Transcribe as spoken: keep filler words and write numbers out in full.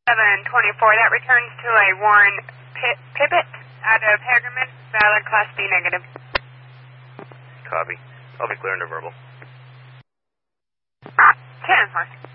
seven twenty-four, that returns to a Warren P- Pivot out of Hagerman, valid Class B negative. Copy. I'll be clear under verbal. ten, horse.